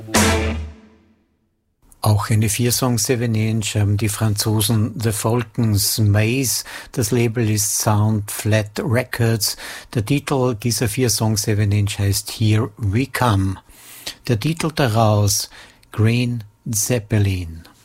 Auch eine 4-Song 7-Inch haben die Franzosen The Falcons Maze. Das Label ist Sound Flat Records. Der Titel dieser 4-Song 7-Inch heißt Here We Come. Der Titel daraus Green Zeppelin.